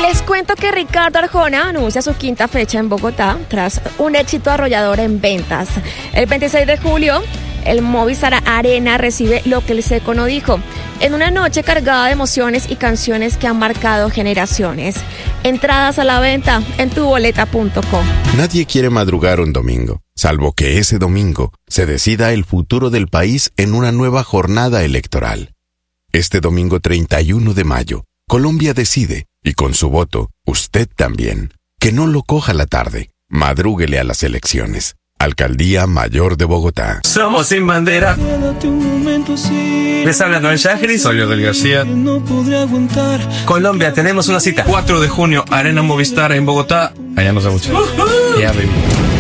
Les cuento que Ricardo Arjona anuncia su quinta fecha en Bogotá tras un éxito arrollador en ventas. El 26 de julio, el Movistar Arena recibe lo que el Seco no dijo, en una noche cargada de emociones y canciones que han marcado generaciones. Entradas a la venta en tuboleta.com. Nadie quiere madrugar un domingo, salvo que ese domingo se decida el futuro del país en una nueva jornada electoral. Este domingo 31 de mayo, Colombia decide, y con su voto, usted también. Que no lo coja la tarde. Madrúguele a las elecciones. Alcaldía Mayor de Bogotá. Somos Sin Bandera. Les habla Noel Shahri. Soy Odel García. Colombia, tenemos una cita. 4 de junio, Arena Movistar en Bogotá. Allá nos vemos. Ya, baby.